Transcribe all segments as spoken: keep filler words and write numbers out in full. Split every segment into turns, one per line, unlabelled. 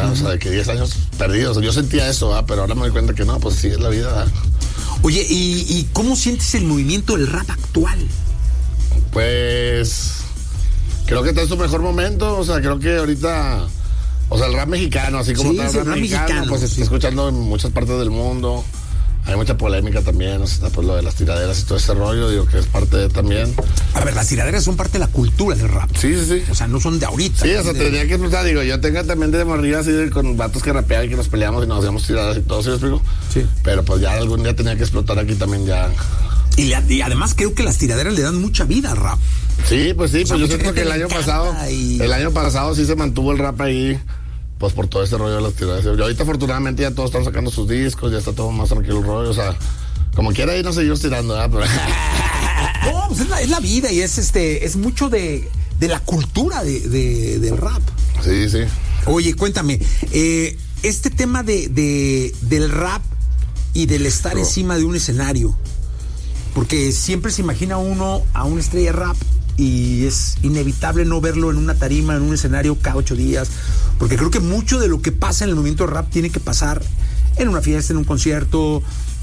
¿verdad? Uh-huh. O sea, de que diez años perdidos. Yo sentía eso, ¿verdad? Pero ahora me doy cuenta que no, pues sí es la vida, ¿verdad?
Oye, ¿y, y cómo sientes el movimiento del rap actual?
Pues creo que está en su mejor momento. O sea, creo que ahorita, o sea, el rap mexicano, así como
sí,
está el
sí,
rap, rap mexicano, mexicano, pues se está
sí.
escuchando en muchas partes del mundo. Hay mucha polémica también, o sea, pues lo de las tiraderas y todo ese rollo, digo que es parte de también.
A ver, las tiraderas son parte de la cultura del rap.
Sí, sí, sí.
O sea, no son de ahorita.
Sí, o sea,
de...
tenía que explotar, digo, yo tengo también de morrillo así de, con vatos que rapeaban y que nos peleamos y nos hacíamos tiraderas y todo, ¿sí me explico?
Sí.
Pero pues ya algún día tenía que explotar aquí también ya.
Y, le, y además creo que las tiraderas le dan mucha vida al rap.
Sí, pues sí, o sea, pues yo siento que el año pasado,
y...
el año pasado sí se mantuvo el rap ahí. Pues por todo este rollo de las tiraderas. Yo ahorita afortunadamente ya todos están sacando sus discos, ya está todo más tranquilo el rollo, o sea, como quiera irnos seguimos tirando, ¿verdad? Pero...
No, pues es la, es la vida y es este, es mucho de, de la cultura de, de, del rap.
Sí, sí.
Oye, cuéntame, eh, este tema de, de del rap y del estar oh. encima de un escenario, porque siempre se imagina uno a una estrella de rap y es inevitable no verlo en una tarima, en un escenario cada ocho días, porque creo que mucho de lo que pasa en el movimiento rap tiene que pasar en una fiesta, en un concierto,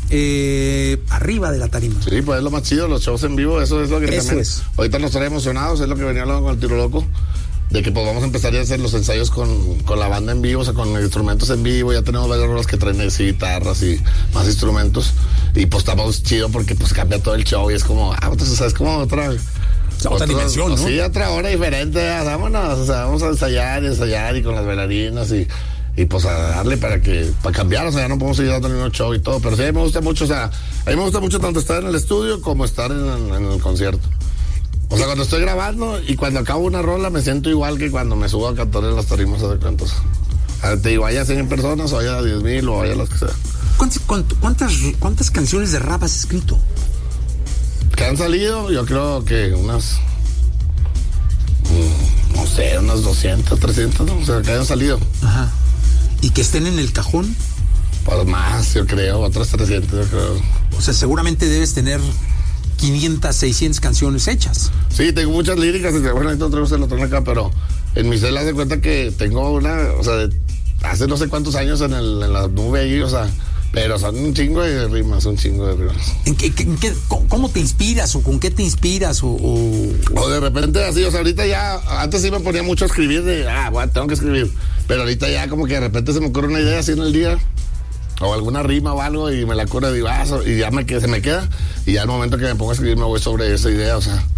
eh, arriba de la tarima.
Sí, pues es lo más chido, los shows en vivo, eso es lo que
eso
también
es.
Ahorita nos trae emocionados, es lo que venía hablando con el Tiro Loco, de que pues vamos a empezar ya a hacer los ensayos con, con la banda en vivo, o sea, con instrumentos en vivo, ya tenemos varias rolas que traen así, guitarras y más instrumentos, y pues estamos chido porque pues cambia todo el show y es como, ah, pues, o sea, es como otra...
O sea, otra Otro, dimensión, ¿no?
Sí, otra hora diferente, vámonos, o sea, vamos a ensayar y ensayar y con las bailarinas y, y pues a darle para que, para cambiar, o sea, ya no podemos seguir dando el mismo show y todo, pero sí, a mí me gusta mucho, o sea, a mí me gusta mucho tanto estar en el estudio como estar en, en, en el concierto. O sea, cuando estoy grabando y cuando acabo una rola me siento igual que cuando me subo a cantar en las tarimas de cuentos. Te digo, haya cien personas o haya diez mil o haya las que sea.
¿Cuántas, cuántas, ¿Cuántas canciones de rap has escrito?
Que han salido, yo creo que unas, no sé, unas doscientas, trescientas, ¿no? O sea, que hayan salido.
Ajá. ¿Y que estén en el cajón?
Pues más, yo creo, otras trescientas, yo creo.
O sea, seguramente debes tener quinientas, seiscientas canciones hechas.
Sí, tengo muchas líricas, y bueno, ahorita otra vez se lo traen acá, pero en mi cel haz de cuenta que tengo una, o sea, de, hace no sé cuántos años en, el, en la nube ahí, o sea, pero son un chingo de rimas, un chingo de rimas.
¿En qué, en qué, ¿Cómo te inspiras o con qué te inspiras? O, o...
o de repente así, o sea, ahorita ya, antes sí me ponía mucho a escribir de, ah, bueno, tengo que escribir, pero ahorita ya como que de repente se me ocurre una idea así en el día, o alguna rima o algo, y me la curo y digo, ah, y ya me, se me queda, y ya al momento que me pongo a escribir me voy sobre esa idea, o sea,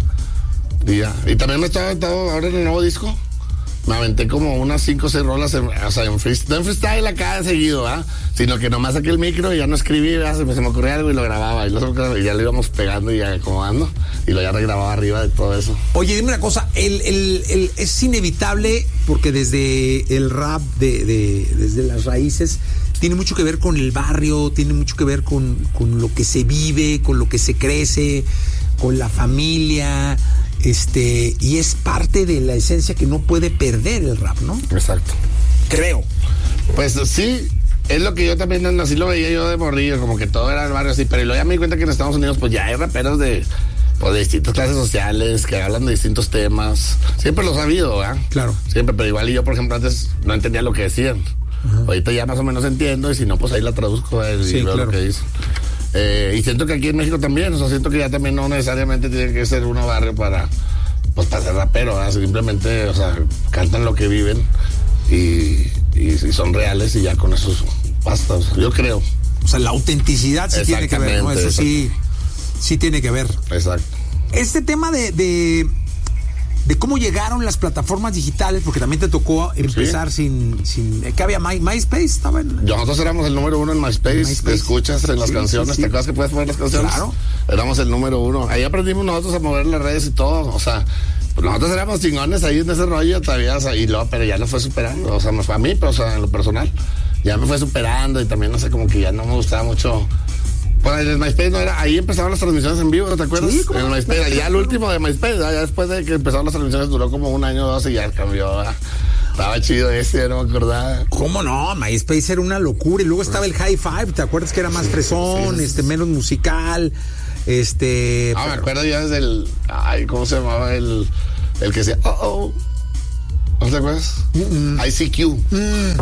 y ya. Y también me estaba aventando ahora en el nuevo disco, me aventé como unas cinco o seis rolas, en, o sea, en freestyle, no en freestyle acá seguido, ¿ah? Sino que nomás saqué el micro y ya no escribí, ¿verdad? Se, me, se me ocurría algo y lo grababa, y, lo, y ya lo íbamos pegando y acomodando, y lo ya regrababa arriba de todo eso.
Oye, dime una cosa, el, el, el, es inevitable, porque desde el rap, de, de, desde las raíces, tiene mucho que ver con el barrio, tiene mucho que ver con, con lo que se vive, con lo que se crece, con la familia, este, y es parte de la esencia que no puede perder el rap, ¿no?
Exacto.
Creo.
Pues sí, es lo que yo también así lo veía yo de morrillo, como que todo era el barrio así, pero luego ya me di cuenta que en Estados Unidos pues ya hay raperos de, pues, de distintas clases sociales, que hablan de distintos temas. Siempre los ha habido, ¿verdad?
Claro.
Siempre, pero igual y yo, por ejemplo, antes no entendía lo que decían. Uh-huh. Ahorita ya más o menos entiendo, y si no, pues ahí la traduzco eh, y
sí,
veo
claro.
lo que dice. Eh, y siento que aquí en México también, o sea, siento que ya también no necesariamente tiene que ser uno barrio para, pues, para ser rapero, ¿verdad? Simplemente, o sea, cantan lo que viven y, y, y son reales y ya con eso basta, o sea, yo creo.
O sea, la autenticidad sí tiene que ver, ¿no? Eso sí, sí tiene que ver.
Exacto.
Este tema de, de, de cómo llegaron las plataformas digitales, porque también te tocó empezar sí. sin, sin... ¿Qué había? My, MySpace estaba en...
Nosotros éramos el número uno en MySpace, MySpace. Te escuchas en las sí, canciones, sí, sí. ¿Te acuerdas que puedes poner las canciones?
Claro.
Éramos el número uno. Ahí aprendimos nosotros a mover las redes y todo, o sea, pues nosotros éramos chingones ahí en ese rollo todavía, o sea, y luego, pero ya lo fue superando, o sea, me fue a mí, pero o sea, en lo personal, ya me fue superando y también, no sé, como que ya no me gustaba mucho... Bueno, en el MySpace no era, ahí empezaban las transmisiones en vivo, ¿te acuerdas?
Sí,
en el MySpace, ya el último de MySpace, ya después de que empezaron las transmisiones duró como un año o dos y ya cambió. ¿verdad? Estaba chido ese, ya no me acordaba.
¿Cómo no? MySpace era una locura y luego estaba el High Five, ¿te acuerdas que era más fresón, sí, sí, sí. este menos musical? Este.
Ah, pero... me acuerdo ya desde el, ay, ¿cómo se llamaba el, el que decía, oh oh? ¿No te acuerdas? Mm-mm. I C Q. Mm.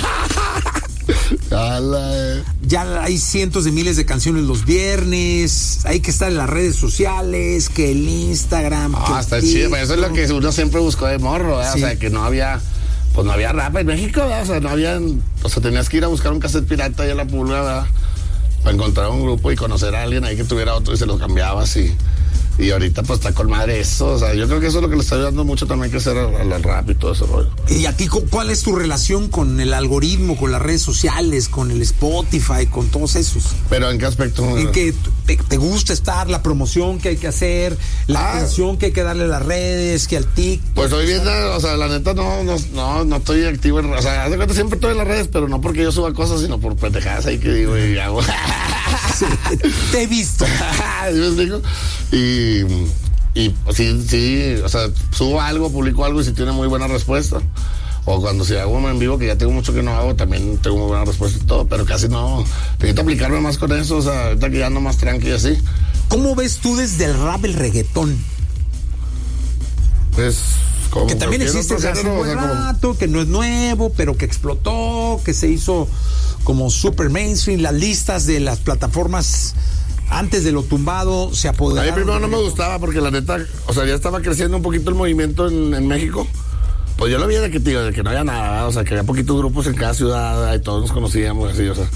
Ala, eh.
Ya hay cientos de miles de canciones los viernes, hay que estar en las redes sociales, que el Instagram.
Ah,
que
está
el
chido, pero eso es lo que uno siempre buscó de morro, ¿eh? Sí. O sea, que no había, pues no había rap en México, ¿verdad? O sea, no había, o sea, tenías que ir a buscar un cassette pirata ahí a la pulga, ¿verdad? Para encontrar un grupo y conocer a alguien ahí que tuviera otro y se los cambiabas y... Y ahorita pues está con madre eso, o sea, yo creo que eso es lo que le está ayudando mucho también que hacer al, al rap y todo ese rollo.
¿Y a ti cuál es tu relación con el algoritmo, con las redes sociales, con el Spotify, con todos esos?
¿Pero en qué aspecto?
¿En que te, te gusta estar, la promoción que hay que hacer, la ah, atención que hay que darle a las redes, que al TikTok?
Pues estoy viendo, o sea, la neta no, no, no, no estoy activo en, o sea, haz de cuenta siempre estoy en las redes, pero no porque yo suba cosas, sino por pendejadas ahí que digo y hago.
Sí, te he visto.
¿Sí me explico? Y Y, y sí, sí, o sea, subo algo, publico algo y si tiene muy buena respuesta. O cuando si hago uno en vivo, que ya tengo mucho que no hago, también tengo muy buena respuesta y todo, pero casi no. Necesito aplicarme más con eso, o sea, ahorita que ya ando más tranqui y así.
¿Cómo ves tú desde el rap el reggaetón?
Pues... Como
que también existe desde hace un buen rato, como... que no es nuevo, pero que explotó, que se hizo como super mainstream, las listas de las plataformas... Antes de lo tumbado se apoderaron.
A mí primero no me gustaba porque la neta, o sea, ya estaba creciendo un poquito el movimiento en, en México. Pues yo lo vi de que, tío, de que no había nada, o sea, que había poquitos grupos en cada ciudad y todos nos conocíamos así, o sea.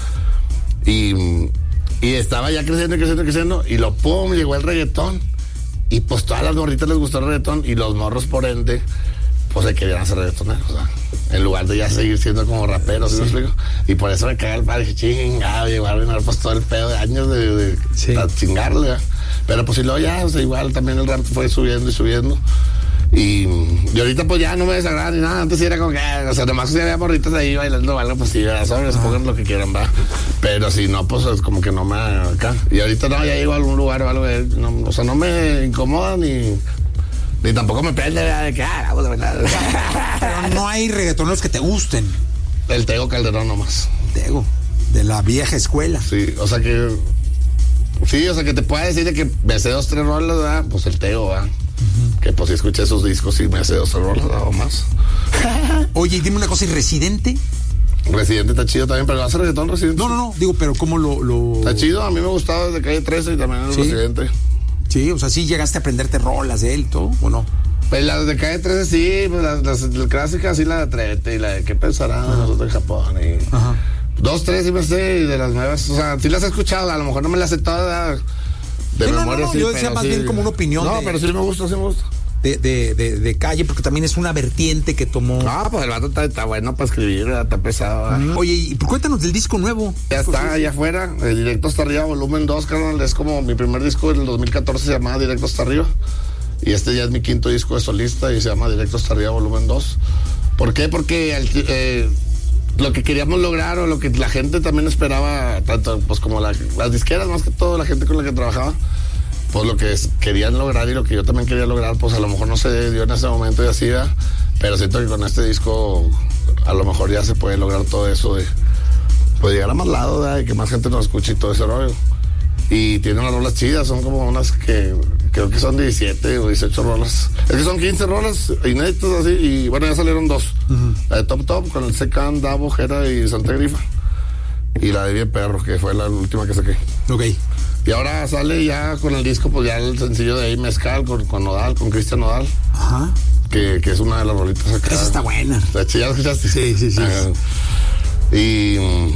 Y, y estaba ya creciendo, creciendo, creciendo y lo pum, llegó el reggaetón. Y pues todas las morritas les gustó el reggaetón y los morros por ende, pues se querían hacer reggaetoneros, o sea. En lugar de ya seguir siendo como raperos, ¿sí me explico? Y por eso me caga el padre, dije, chingado, llegaron a pues todo el pedo de años de, de,
sí.
de chingarle, ¿eh? Pero pues si luego ya, o sea, igual también el rap fue subiendo y subiendo. Y, y ahorita pues ya no me desagrada ni nada, antes sí era como que, o sea, nomás si había morritas ahí bailando o algo, pues sí, ya sabes, pongan lo que quieran, va. Pero si no, pues es como que no me acá. Y ahorita no, ya llego a algún lugar o algo, no, o sea, no me incomoda ni... Ni tampoco me prende de que ah, vamos a bailar.
Pero no hay reggaetoneros que te gusten.
El Tego Calderón nomás.
Tego, de la vieja escuela.
Sí, o sea que. Sí, o sea que te pueda decir de que me hace dos, tres rolas, ¿verdad? Pues el Tego, ¿verdad? Uh-huh. Que pues si escuché esos discos y me hace dos, tres rolas, ¿verdad? O más.
Oye, y dime una cosa, ¿y Residente?
Residente está chido también, pero ¿va a ser reggaetón Residente?
No, no, no, digo, pero ¿cómo lo, lo...?
Está chido, a mí me gustaba desde Calle trece y también el ¿sí? Residente.
Sí, o sea, sí llegaste a aprenderte rolas de él, ¿todo? ¿O no?
Pues las de Calle trece sí, pues las, las, las clásicas sí, la de Trete y la de ¿qué pensarán de nosotros en Japón? Y ajá. Dos, tres sí me sé, y de las nuevas, o sea, sí las he escuchado, a lo mejor no me las sé todas de
sí,
memoria.
No, no, no,
sí,
yo decía más sí. bien como una opinión.
No,
de,
pero sí me gusta, sí me gusta.
De, de, de, de Calle, porque también es una vertiente que tomó.
No, pues el vato está, está bueno para escribir, está pesado.
Mm. Oye, y cuéntanos del disco nuevo.
Ya está allá afuera, el Directo Hasta Arriba, volumen dos, carnal. Es como mi primer disco del dos mil catorce, se llamaba Directo Hasta Arriba. Y este ya es mi quinto disco de solista y se llama Directo Hasta Arriba, volumen dos. ¿Por qué? Porque el, eh, lo que queríamos lograr o lo que la gente también esperaba, tanto pues como la, las disqueras, más que todo, la gente con la que trabajaba, pues lo que es, querían lograr y lo que yo también quería lograr, pues a lo mejor no se dio en ese momento y así, ¿verdad? Pero siento que con este disco a lo mejor ya se puede lograr todo eso de pues llegar a más lados, ¿verdad? Y que más gente nos escuche y todo ese rollo. Y tiene unas rolas chidas, son como unas que creo que son diecisiete o dieciocho rolas. Es que son quince rolas inéditas así, y bueno, ya salieron dos. Uh-huh. La de Top Top con el Secan, Davo, Jera y Santa Grifa. Y la de Bien Perro, que fue la última que saqué.
Ok.
Y ahora sale ya con el disco, pues ya el sencillo de ahí Mezcal con, con Nodal, con Cristian Nodal.
Ajá.
Que, que es una de las rolitas acá.
Esa está buena.
¿Ya la escuchaste?
Sí, sí, sí.
Ajá. Y,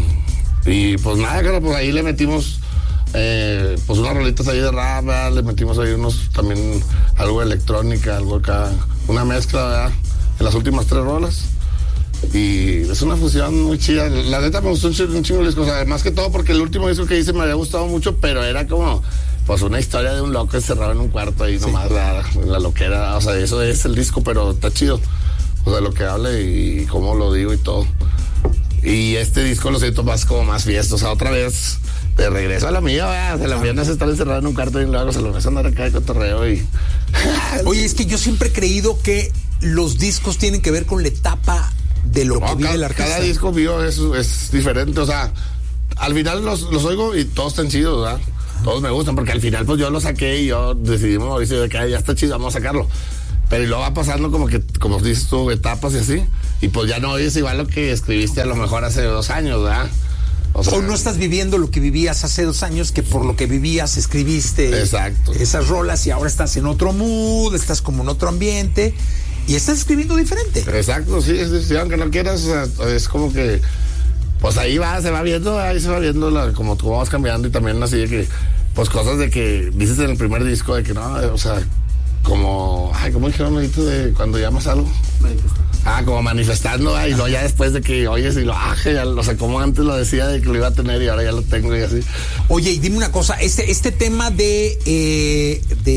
y pues nada, claro, pues ahí le metimos eh, pues unas rolitas ahí de rap, ¿verdad? Le metimos ahí unos también algo de electrónica, algo acá, una mezcla, ¿verdad? En las últimas tres rolas. Y es una fusión muy chida. La neta me gustó un chingo, un chingo de discos. O sea, más que todo porque el último disco que hice me había gustado mucho, pero era como pues una historia de un loco encerrado en un cuarto ahí, sí. Nomás la, la loquera. O sea, eso es el disco, pero está chido. O sea, lo que habla y, y cómo lo digo y todo. Y este disco lo siento más como más fiesta. O sea, otra vez de regreso a la mía, ¿verdad? O sea, la mía no es estar encerrado en un cuarto y luego se lo ves a andar acá de cotorreo y...
Oye, es que yo siempre he creído que los discos tienen que ver con la etapa de lo no, que vive
cada,
el artista.
Cada disco mío es, es diferente, o sea, al final los, los oigo y todos están chidos, ¿verdad? Todos me gustan, porque al final pues yo lo saqué y yo decidimos, dice, que ya está chido, vamos a sacarlo. pero y luego va pasando como que, como dices tú, etapas y así, y pues ya no oyes igual lo que escribiste a lo mejor hace dos años, ¿verdad?
O, sea, o no estás viviendo lo que vivías hace dos años, que por lo que vivías escribiste
exacto.
esas rolas y ahora estás en otro mood, estás como en otro ambiente y estás escribiendo diferente.
Exacto, sí, sí, sí, aunque no quieras, o sea, es como que, pues ahí va, se va viendo, ahí se va viendo la, como tú vas cambiando y también así de que, pues cosas de que dices en el primer disco de que no, o sea, como, ay, ¿cómo dijeron ahorita de cuando llamas algo? Ah, como manifestando, ah, y luego ya después de que oyes y lo, ah, ya, o sea, como antes lo decía de que lo iba a tener y ahora ya lo tengo y así.
Oye, y dime una cosa, este, este tema de, eh,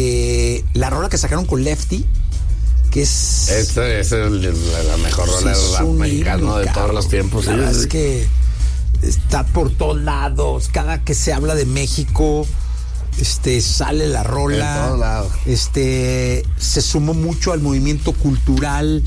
de la rola que sacaron con Lefty, que es...
Esta es el, la, la mejor rola sí, de rap mexicano de todos los tiempos.
La
sí,
verdad
sí.
Es que está por todos lados, cada que se habla de México... Este, sale la rola.
En todos lados.
Este, se sumó mucho al movimiento cultural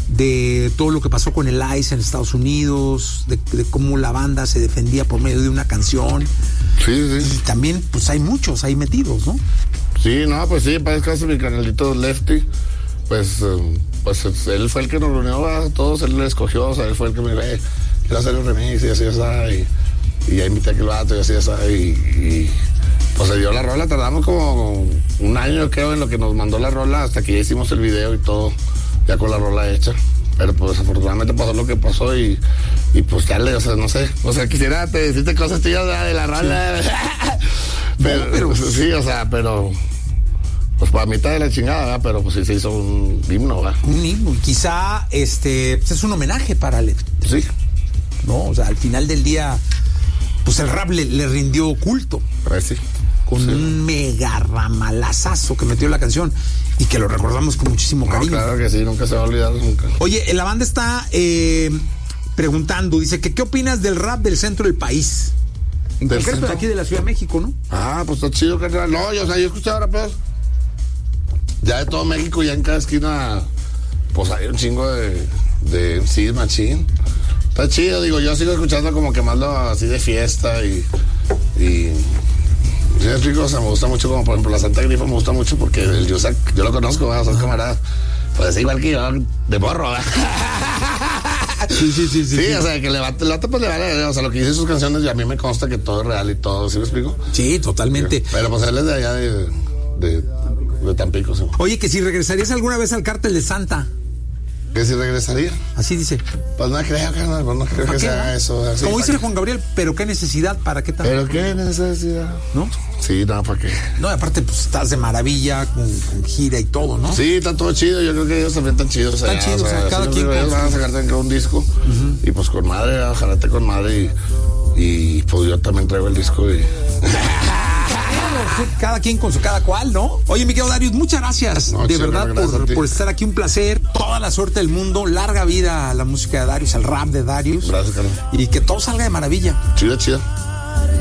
de todo lo que pasó con el ICE en Estados Unidos, de, de cómo la banda se defendía por medio de una canción.
Sí, sí.
Y también, pues hay muchos ahí metidos, ¿no?
Sí, no, pues sí, para el caso mi canalito Lefty, pues, eh, pues él fue el que nos reunió a todos, él le escogió, o sea, él fue el que me dijo, eh, quiero hacer un remix y así, así, y, y ya invité a aquel vato y así, así, y, y pues se dio la rola, tardamos como un año creo en lo que nos mandó la rola hasta que ya hicimos el video y todo, ya con la rola hecha. Pero pues desafortunadamente pasó lo que pasó y, y pues dale, o sea, no sé, o sea, quisiera te decirte cosas tías de la rola. Sí. pero, no, pero sí, o sea, pero pues para mitad de la chingada, ¿verdad? Pero pues sí se hizo un himno, ¿verdad?
Un himno, y quizá este pues es un homenaje para Lefty.
Sí.
No, o sea, al final del día, pues el rap le, le rindió culto.
Pues sí.
Con sí. un mega ramalazazo que metió la canción y que lo recordamos con muchísimo cariño.
No, claro que sí, nunca se va a olvidar nunca.
Oye, la banda está eh, preguntando, dice que ¿qué opinas del rap del centro del país? En
del
concreto de aquí de la Ciudad de México, ¿no?
Ah, pues está chido, carnal. No, yo, o sea, yo he escuchado raperos ya de todo México, ya en cada esquina, pues hay un chingo de, de M Cs machín. Está chido, digo, yo sigo escuchando como que más lo así de fiesta y... y sí, me explico, o sea, me gusta mucho, como por ejemplo la Santa Grifa me gusta mucho porque el Yusak, yo lo conozco, ¿verdad? Son camaradas. Pues es igual que yo, de morro, ¿verdad?
Sí, sí, sí, sí.
Sí, sí. O sea, que le va, le pues le vale, o sea, lo que dice sus canciones, y a mí me consta que todo es real y todo, ¿sí me explico?
Sí, totalmente.
Pero pues él es de allá de, de, de Tampico, sí.
Oye, que si regresarías alguna vez al Cártel de Santa.
¿Que si regresaría?
Así dice.
Pues no creo, carnal, pues no creo que sea no? eso. Así,
como dice Juan Gabriel, pero qué necesidad, ¿para qué tal?
Pero qué necesidad, ¿no? Sí, no, ¿para qué?
No, aparte, pues estás de maravilla, con, con gira y todo, ¿no?
Sí, está todo chido, yo creo que ellos también están chidos.
Están chidos, o sea, o sea cada quien.
Ellos van a sacar también un disco, uh-huh. y pues con madre, ojalá te con madre, y, y pues yo también traigo el disco y...
Cada quien con su cada cual, ¿no? Oye, mi querido Darius, muchas gracias. No, de chido, verdad, gracias por, por estar aquí. Un placer. Toda la suerte del mundo. Larga vida a la música de Darius, al rap de Darius.
Gracias, Carlos.
Y que todo salga de maravilla.
Chido, chido.